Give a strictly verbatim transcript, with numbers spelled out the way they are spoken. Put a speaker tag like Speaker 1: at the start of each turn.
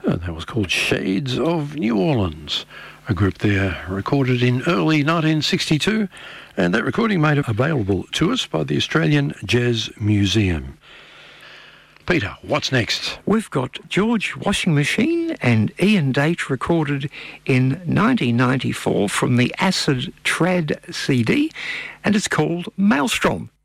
Speaker 1: And that was called Shades of New Orleans, a group there recorded in early nineteen sixty-two, and that recording made available to us by the Australian Jazz Museum. Peter, what's next?
Speaker 2: We've got George Washing Machine and Ian Date recorded in nineteen ninety-four from the Acid Trad C D, and it's called Maelstrom.